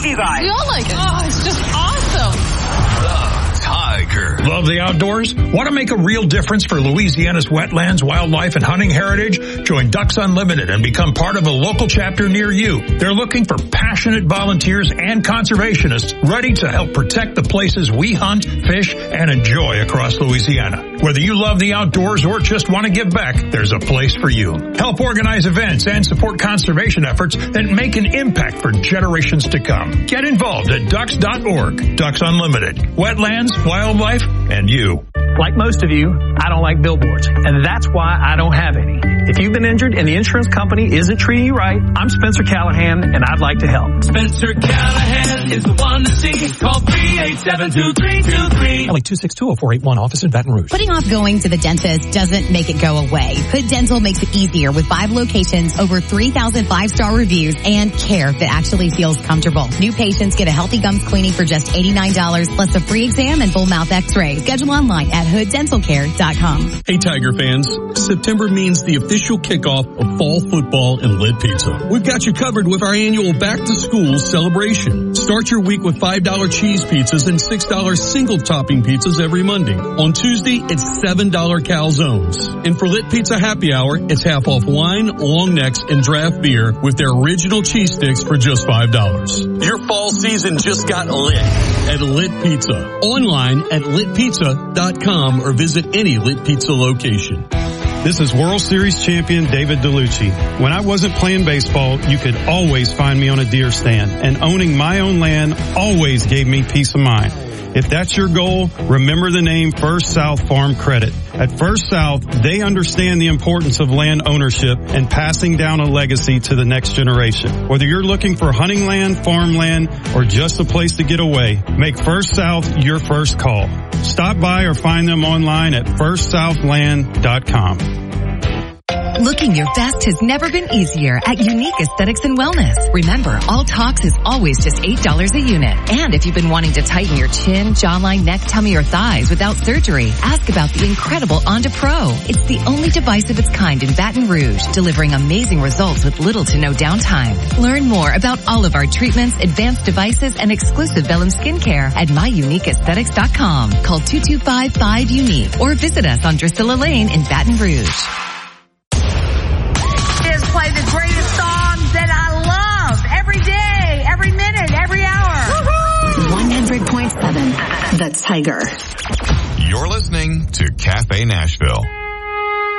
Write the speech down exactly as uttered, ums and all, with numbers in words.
love you guys. We all like it. Oh, it's just awesome. Tiger. Love the outdoors? Want to make a real difference for Louisiana's wetlands, wildlife, and hunting heritage? Join Ducks Unlimited and become part of a local chapter near you. They're looking for passionate volunteers and conservationists ready to help protect the places we hunt, fish, and enjoy across Louisiana. Whether you love the outdoors or just want to give back, there's a place for you. Help organize events and support conservation efforts that make an impact for generations to come. Get involved at ducks dot org. Ducks Unlimited. Wetlands, wildlife, and you. Like most of you, I don't like billboards, and that's why I don't have any. If you've been injured and the insurance company isn't treating you right, I'm Spencer Callahan, and I'd like to help. Spencer Callahan is the one to see. Call three eight seven two three two three. Like two six two oh four eight one, office in Baton Rouge. Putting off going to the dentist doesn't make it go away. Hood Dental makes it easier with five locations, over three thousand five-star reviews, and care that actually feels comfortable. New patients get a healthy gums cleaning for just eighty-nine dollars, plus a free exam and full mouth x-ray. Schedule online at hood dental care dot com. Hey Tiger fans, September means the official kickoff of fall football and Lit Pizza. We've got you covered with our annual back to school celebration. Start your week with five dollar cheese pizzas and six dollar single topping pizzas every Monday. On Tuesday, it's seven dollar calzones. And for Lit Pizza Happy Hour, it's half off wine, long necks, and draft beer with their original cheese sticks for just five dollars. Your fall season just got lit at Lit Pizza. Online at lit pizza dot com or visit any Lit Pizza location. This is World Series champion David DeLucci. When I wasn't playing baseball, you could always find me on a deer stand, and owning my own land always gave me peace of mind. If that's your goal, remember the name First South Farm Credit. At First South, they understand the importance of land ownership and passing down a legacy to the next generation. Whether you're looking for hunting land, farmland, or just a place to get away, make First South your first call. Stop by or find them online at first southland dot com. Looking your best has never been easier at Unique Aesthetics and Wellness. Remember, all Tox is always just eight dollars a unit. And if you've been wanting to tighten your chin, jawline, neck, tummy, or thighs without surgery, ask about the incredible Onda Pro. It's the only device of its kind in Baton Rouge, delivering amazing results with little to no downtime. Learn more about all of our treatments, advanced devices, and exclusive Bellum skincare at my unique aesthetics dot com. Call two two five five unique or visit us on Drusilla Lane in Baton Rouge. Play the greatest songs that I love every day, every minute, every hour. Woo-hoo! one hundred point seven The Tiger. You're listening to Cafe Nashville.